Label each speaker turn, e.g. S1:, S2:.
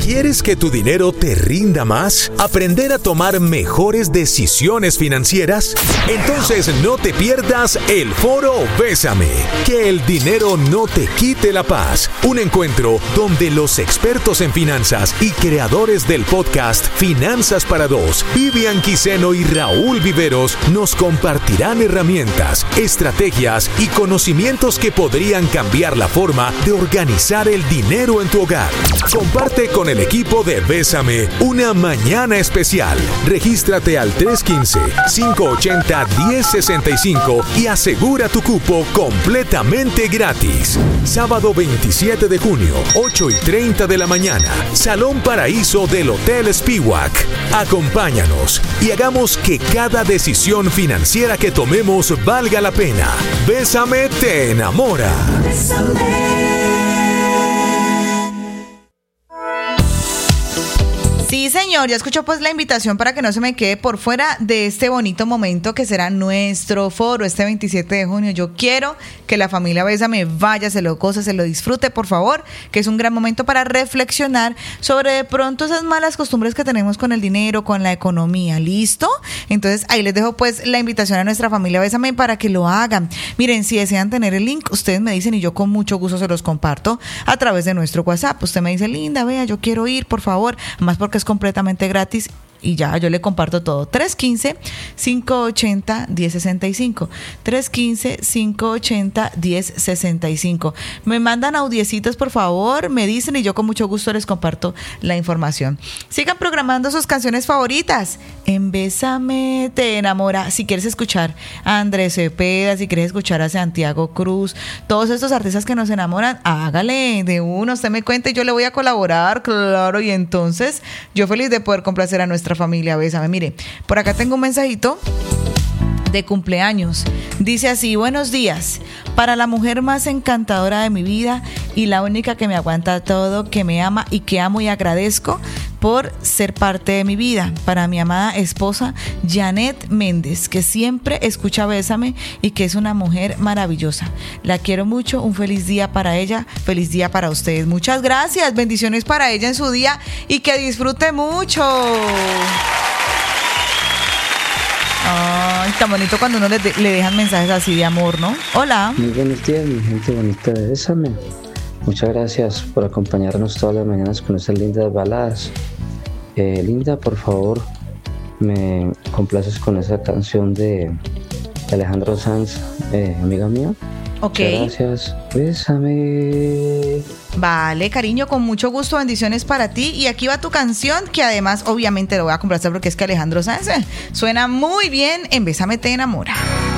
S1: ¿Quieres que tu dinero te rinda más? ¿Aprender a tomar mejores decisiones financieras? Entonces no te pierdas el Foro Bésame. Que el dinero no te quite la paz. Un encuentro donde los expertos en finanzas y creadores del podcast Finanzas para Dos, Vivian Quiseno y Raúl Viveros, nos compartirán herramientas, estrategias y conocimientos que podrían cambiar la forma de organizar el dinero en tu hogar. Comparte con el equipo de Bésame una mañana especial. Regístrate al 315-580-1065 y asegura tu cupo completamente gratis. Sábado 27 de junio, 8:30 de la mañana. Salón Paraíso del Hotel Spiwak. Acompáñanos y hagamos que cada decisión financiera que tomemos valga la pena. Bésame te enamora.
S2: Sí, señor, ya escuchó pues la invitación para que no se me quede por fuera de este bonito momento que será nuestro foro este 27 de junio. Yo quiero que la familia Bésame vaya, se lo goce, se lo disfrute, por favor, que es un gran momento para reflexionar sobre de pronto esas malas costumbres que tenemos con el dinero, con la economía. ¿Listo? Entonces ahí les dejo pues la invitación a nuestra familia Bésame para que lo hagan. Miren, si desean tener el link, ustedes me dicen y yo con mucho gusto se los comparto a través de nuestro WhatsApp. Usted me dice, Linda, vea, yo quiero ir, por favor, más porque es completamente gratis y ya, yo le comparto todo. 315-580-1065. 315-580-1065. Me mandan audiecitos, por favor, me dicen y yo con mucho gusto les comparto la información. Sigan programando sus canciones favoritas. En Bésame te enamora. Si quieres escuchar a Andrés Cepeda, si quieres escuchar a Santiago Cruz, todos estos artistas que nos enamoran, hágale de uno, usted me cuenta y yo le voy a colaborar, claro, y entonces yo feliz de poder complacer a nuestra familia Bésame. Mire, por acá tengo un mensajito de cumpleaños. Dice así: buenos días, para la mujer más encantadora de mi vida y la única que me aguanta todo, que me ama y que amo y agradezco por ser parte de mi vida. Para mi amada esposa Janet Méndez, que siempre escucha Bésame y que es una mujer maravillosa. La quiero mucho, un feliz día para ella, feliz día para ustedes. Muchas gracias, bendiciones para ella en su día y que disfrute mucho. Ay, tan bonito cuando uno le dejan mensajes así de amor, ¿no? Hola.
S3: Muy buenos días, mi gente bonita de Bésame. Muchas gracias por acompañarnos todas las mañanas con esas lindas baladas. Linda, por favor, me complaces con esa canción de Alejandro Sanz, amiga mía.
S2: Ok.
S3: Muchas gracias. Bésame.
S2: Vale, cariño, con mucho gusto, bendiciones para ti. Y aquí va tu canción, que además obviamente lo voy a complacer porque es que Alejandro Sanz suena muy bien en Bésame te enamora.